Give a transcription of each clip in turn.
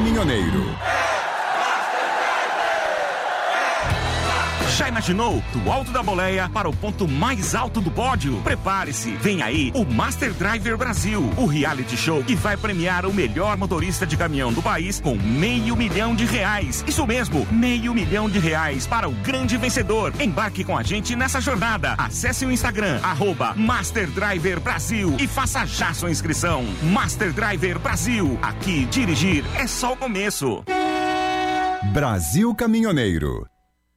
Caminhoneiro. Já imaginou? Do alto da boleia para o ponto mais alto do pódio? Prepare-se, vem aí o Master Driver Brasil, o reality show que vai premiar o melhor motorista de caminhão do país com R$500 mil. Isso mesmo, R$500 mil para o grande vencedor. Embarque com a gente nessa jornada. Acesse o Instagram, @Master Driver Brasil e faça já sua inscrição. Master Driver Brasil, aqui dirigir é só o começo. Brasil Caminhoneiro.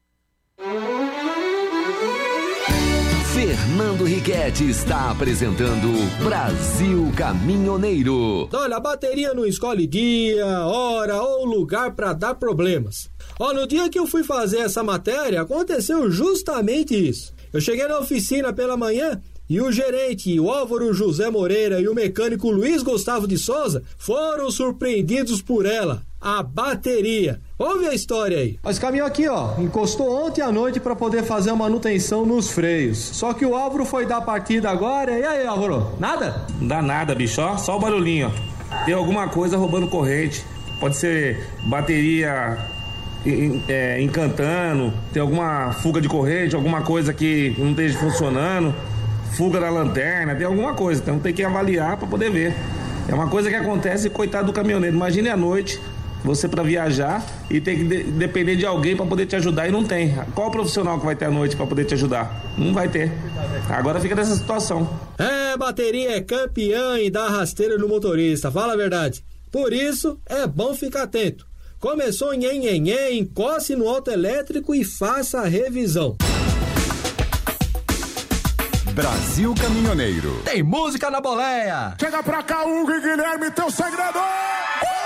Fernando Riquetti está apresentando Brasil Caminhoneiro. Olha, a bateria não escolhe dia, hora ou lugar para dar problemas. No dia que eu fui fazer essa matéria, aconteceu justamente isso. Eu cheguei na oficina pela manhã e o gerente, o Álvaro José Moreira, e o mecânico Luiz Gustavo de Souza foram surpreendidos por ela, a bateria. Ouve a história aí. Esse caminhão aqui, encostou ontem à noite para poder fazer a manutenção nos freios. Só que o Álvaro foi dar partida agora. E aí, Álvaro? Nada? Não dá nada, bicho. Só o barulhinho. Tem alguma coisa roubando corrente. Pode ser bateria encantando. Tem alguma fuga de corrente, alguma coisa que não esteja funcionando. Fuga da lanterna, tem alguma coisa. Então tem que avaliar para poder ver. É uma coisa que acontece, coitado do caminhoneiro. Imagine à noite, você para viajar e tem que depender de alguém para poder te ajudar e não tem. Qual profissional que vai ter à noite para poder te ajudar? Não vai ter. Agora fica nessa situação. Bateria é campeã em dar rasteira no motorista, fala a verdade. Por isso, é bom ficar atento. Começou nhenhenhé, encoste no autoelétrico e faça a revisão. Brasil Caminhoneiro. Tem música na boleia. Chega pra cá, Hugo e Guilherme, teu segredo!